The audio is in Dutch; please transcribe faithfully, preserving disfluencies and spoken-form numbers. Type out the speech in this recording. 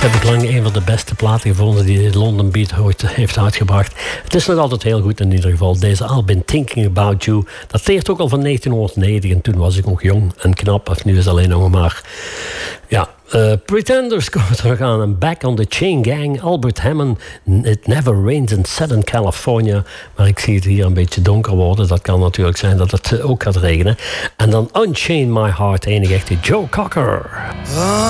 heb ik lang een van de beste platen gevonden die de London Beat ooit heeft uitgebracht. Het is nog altijd heel goed in ieder geval. Deze I've Been Thinking About You dateert ook al van negentienhonderdnegentig en toen was ik nog jong en knap. Of nu is het alleen nog maar... Ja, uh, Pretenders komen terug aan en Back on the Chain Gang. Albert Hammond, It Never Rains in Southern California. Maar ik zie het hier een beetje donker worden. Dat kan natuurlijk zijn dat het ook gaat regenen. En dan Unchain My Heart, enige echte Joe Cocker.